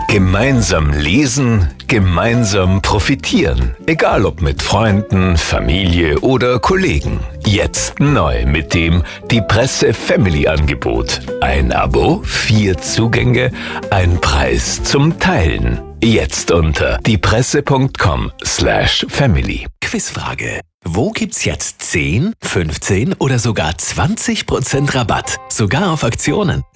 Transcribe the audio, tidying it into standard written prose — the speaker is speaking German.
Gemeinsam lesen, gemeinsam profitieren. Egal ob mit Freunden, Familie oder Kollegen. Jetzt neu mit dem Die Presse Family Angebot. Ein Abo, 4 Zugänge, ein Preis zum Teilen. Jetzt unter diepresse.com/family. Quizfrage. Wo gibt's jetzt 10, 15 oder sogar 20% Rabatt? Sogar auf Aktionen.